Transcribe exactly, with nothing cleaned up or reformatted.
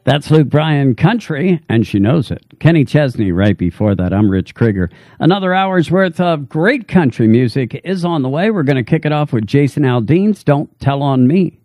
That's Luke Bryan Country, and she knows it. Kenny Chesney right before that. I'm Rich Krieger. Another hour's worth of great country music is on the way. We're going to kick it off with Jason Aldean's Don't Tell on Me.